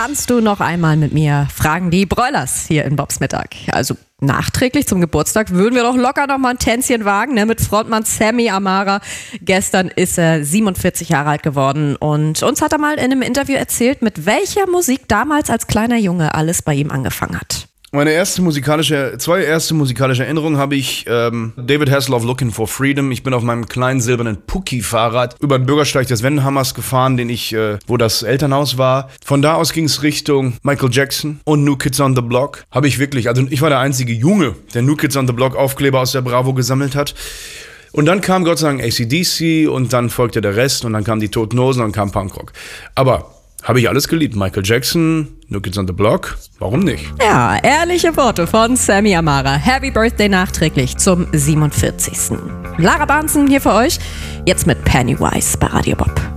tanzt du noch einmal mit mir? Fragen die Broilers hier in Bobs Mittag. Also nachträglich zum Geburtstag würden wir doch locker noch mal ein Tänzchen wagen, ne? Mit Frontmann Sammy Amara. Gestern ist er 47 Jahre alt geworden und uns hat er mal in einem Interview erzählt, mit welcher Musik damals als kleiner Junge alles bei ihm angefangen hat. Zwei erste musikalische Erinnerungen habe ich David Hasselhoff, Looking for Freedom. Ich bin auf meinem kleinen silbernen Pucki-Fahrrad über den Bürgersteig des Wendenhammers gefahren, wo das Elternhaus war. Von da aus ging es Richtung Michael Jackson und New Kids on the Block. Ich war der einzige Junge, der New Kids on the Block Aufkleber aus der Bravo gesammelt hat. Und dann kam Gott sei Dank AC/DC und dann folgte der Rest und dann kamen die Toten Hosen und dann kam Punkrock. Aber habe ich alles geliebt. Michael Jackson, New Kids on the Block, warum nicht? Ja, ehrliche Worte von Sammy Amara. Happy Birthday nachträglich zum 47. Lara Barnson hier für euch, jetzt mit Pennywise bei Radio Bob.